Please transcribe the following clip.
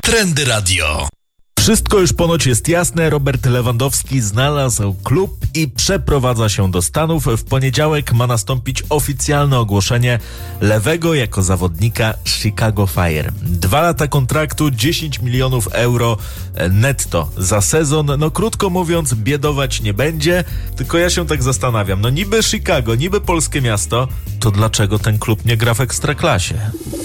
Trendy Radio. Wszystko już ponoć jest jasne. Robert Lewandowski znalazł klub i przeprowadza się do Stanów. W poniedziałek ma nastąpić oficjalne ogłoszenie Lewego jako zawodnika Chicago Fire. 2 lata kontraktu, 10 milionów euro netto za sezon. No krótko mówiąc, biedować nie będzie. Tylko ja się tak zastanawiam. No niby Chicago, niby polskie miasto, to dlaczego ten klub nie gra w Ekstraklasie?